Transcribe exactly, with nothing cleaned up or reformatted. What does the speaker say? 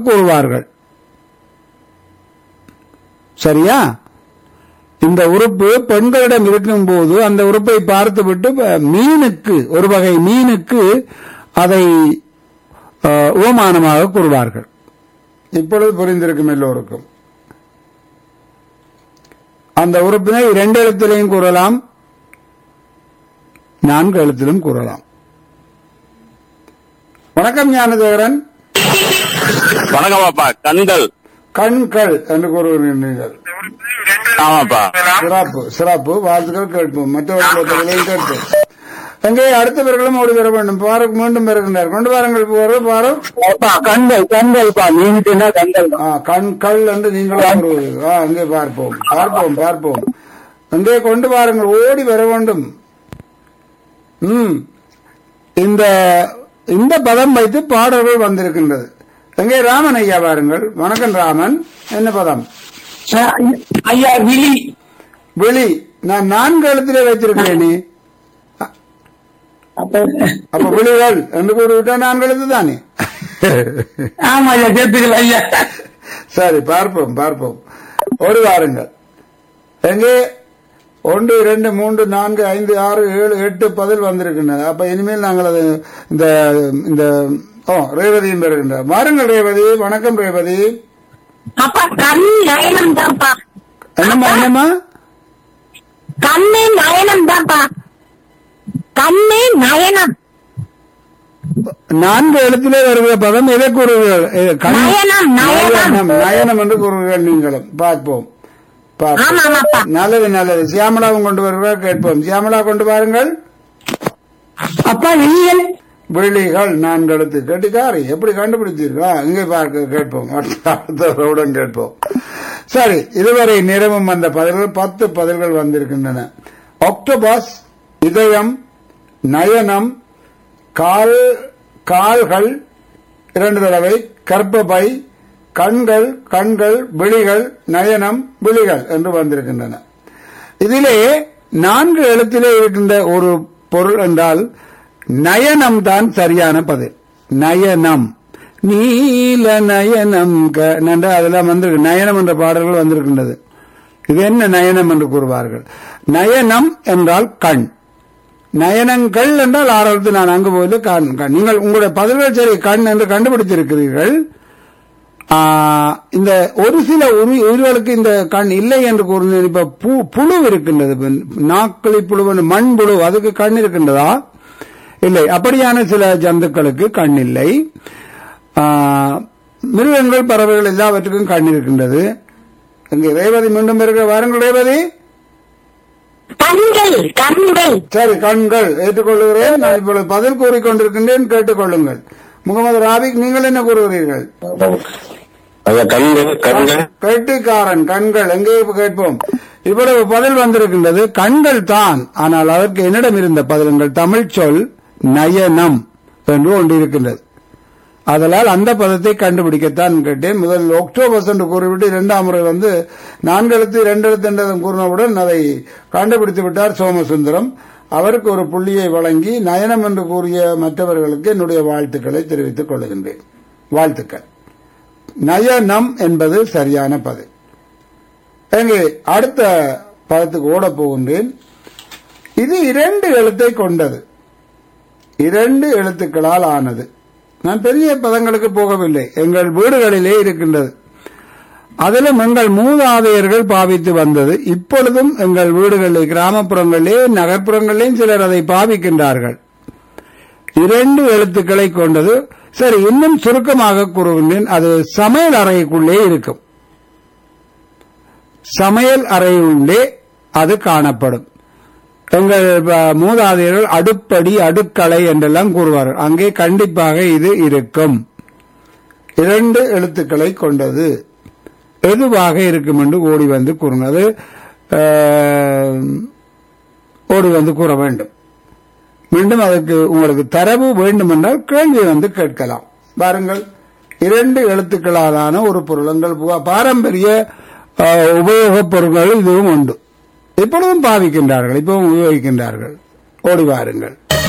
கூறுவார்கள். சரியா? இந்த உறுப்பு பெண்களிடம் இருக்கும் போது அந்த உறுப்பை பார்த்துவிட்டு மீனுக்கு, ஒரு வகை மீனுக்கு அதை உபமானமாக கூறுவார்கள். இப்பொழுது புரிந்திருக்கும் எல்லோருக்கும். அந்த உறுப்பினை இரண்டு எழுத்திலையும் கூறலாம், நான்கு எழுத்திலும் கூறலாம். வணக்கம் ஞானதேவரன். வணக்கம் அப்பா. கண்கள் கண்கள் என்று கூறுகிறீர்கள். ஆமாப்பா. சிறப்பு சிறப்பு. வாழ்த்துக்கள் கேட்போம். மற்றவர்களையும் கேட்போம். எங்கே அடுத்தவர்களும் ஓடி வர வேண்டும். பாருக்கு மீண்டும் வருகின்றார். கொண்டு வாருங்கள். போற பாரு. கண்கள் கண்கள் கண்கள் கண்கள் என்று நீங்களும் கூறுவீர்கள். அங்கே பார்ப்போம் பார்ப்போம் பார்ப்போம். அங்கே கொண்டு வாருங்கள். ஓடி வர வேண்டும். ம் இந்த இந்த பதம் வைத்து பாடல்கள் வந்திருக்கின்றது. எங்கே ராமன் ஐயா வாருங்கள். வணக்கம் ராமன். என்ன பதம் ஐயா? விழி. விழி. நான் நான்கு எழுத்திலே வைத்திருக்கிறேன். அப்ப விழிகள் என்று கூறிவிட்டா நான்கு எழுத்து தானே? ஆமா ஐயா, கேட்பீர்கள் ஐயா. சரி, பார்ப்போம் பார்ப்போம். ஒரு வாருங்கள். எங்கே ஒன்று இரண்டு மூன்று நான்கு ஐந்து ஆறு ஏழு எட்டு பதில் வந்திருக்கின்றன. அப்ப இனிமேல் நாங்கள் அது இந்த இந்த ஓ ரேவதியும் பெறுகின்றார். வாருங்கள் ரேவதி. வணக்கம் ரேவதி. என்னம்மா என்னம்மா? கண்ணே நயனம் தான்ப்பா. கண்ணே நயனம். நான்கு எழுத்திலே வருகிற பதம் எதை கூறுவீர்கள்? நயனம் நயனம் என்று கூறுவீர்கள் நீங்களும். பார்ப்போம். நல்லது நல்லது. சியாமலாவும் கொண்டு வருகிறார். கேட்போம். சியாமலா கொண்டு வாருங்கள். அப்பா விழிகள். விழிகள் நான்கு எழுத்து. கேட்டுக்காரி எப்படி கண்டுபிடித்தீர்களா? இங்கே பார்க்க கேட்போம். அடுத்தவுடன் கேட்போம். சரி, இதுவரை நிறமும் வந்த பதில்கள் பத்து பதில்கள் வந்திருக்கின்றன. ஆக்டோபஸ், இதயம், நயனம், கால் கால்கள் இரண்டு தடவை, கர்ப்பப்பை, கண்கள் கண்கள் விழிகள், நயனம் விழிகள் என்று வந்திருக்கின்றன. இதிலே நான்கு எழுத்திலே இருக்கின்ற ஒரு பொருள் என்றால் நயனம் தான் சரியான பதில். நயனம். நீல நயனம் அதெல்லாம் வந்திருக்கு. நயனம் என்ற பாடல்கள் வந்திருக்கின்றது. இது என்ன நயனம் என்று கூறுவார்கள்? நயனம் என்றால் கண். நயனங்கள் என்றால் ஆறாவது. நான் அங்கு போது கண் கண் நீங்கள் உங்களுடைய பதில்கள் சரி கண் என்று கண்டுபிடித்திருக்கிறீர்கள். இந்த ஒரு சில உயிர்களுக்கு இந்த கண் இல்லை என்று கூறுகிறேன். இப்ப புழு இருக்கின்றது, நாக்களி புழு, மண் புழு, அதுக்கு கண் இருக்கின்றதா? இல்லை. அப்படியான சில ஜந்துக்களுக்கு கண் இல்லை. மிருகங்கள் பறவைகள் எல்லாவற்றுக்கும் கண் இருக்கின்றது. இங்கே ரேவதி மீண்டும் இருக்கிற. வாருங்கள் ரேவதி. கண்கள் கண்கள். சரி, கண்கள் ஏற்றுக்கொள்கிறேன். நான் இப்பொழுது பதில் கூறிக்கொண்டிருக்கின்றேன், கேட்டுக்கொள்ளுங்கள். முகமது ராபிக், நீங்கள் என்ன கூறுகிறீர்கள்? கேட்டுக்காரன். கண்கள் எங்கே கேட்போம். இவ்வளவு பதில் வந்திருக்கின்றது. கண்கள் தான். ஆனால் அதற்கு என்னிடம் இருந்த பதில்கள் தமிழ் சொல் நயனம் என்று ஒன்று இருக்கின்றது. அதனால் அந்த பதத்தை கண்டுபிடிக்கத்தான் கேட்டேன். முதல் ஒக்டோபஸ் என்று கூறிவிட்டு இரண்டாம் முறை வந்து நான்கு எழுத்து இரண்டு எழுத்து என்றதும் கூறினவுடன் அதை கண்டுபிடித்து விட்டார் சோமசுந்தரம். அவருக்கு ஒரு புள்ளியை வழங்கி நயனம் என்று கூறிய மற்றவர்களுக்கு என்னுடைய வாழ்த்துக்களை தெரிவித்துக் கொள்கின்றேன். வாழ்த்துக்கள். நயனம் என்பது சரியான பதில். எங்கே அடுத்த பதத்துக்கு ஓடப் போகின்றேன். இது இரண்டு எழுத்தை கொண்டது, இரண்டு எழுத்துக்களால் ஆனது. நான் பெரிய பதங்களுக்கு போகவில்லை. எங்கள் வீடுகளிலே இருக்கின்றது. அதிலும் எங்கள் மூதாதையர்கள் பாவித்து வந்தது. இப்பொழுதும் எங்கள் வீடுகளிலே, கிராமப்புறங்களிலே, நகர்ப்புறங்களிலேயும் சிலர் அதை பாவிக்கின்றார்கள். இரண்டு எழுத்துக்களை கொண்டது. சரி, இன்னும் சுருக்கமாக கூறுகின்றேன். அது சமையல் அறைக்குள்ளே இருக்கும். சமையல் அறையுள்ளே அது காணப்படும். எங்கள் மூதாதையர்கள் அடுப்படி, அடுக்களை என்றெல்லாம் கூறுவார்கள். அங்கே கண்டிப்பாக இது இருக்கும். இரண்டு எழுத்துக்களை கொண்டது எதுவாக இருக்கும் என்று ஓடி வந்து கூறுங்க. அது ஓடி வந்து கூற வேண்டும். மீண்டும் அதற்கு உங்களுக்கு தரவு வேண்டும் என்றால் கேள்வி வந்து கேட்கலாம். பாருங்கள், இரண்டு எழுத்துக்களாலான ஒரு பொருள். எங்கள் பாரம்பரிய உபயோகப் பொருட்கள் இதுவும் உண்டு. இப்பொழுதும் பாவிக்கின்றார்கள், இப்பவும் உபயோகிக்கின்றார்கள். ஓடி வாருங்கள்.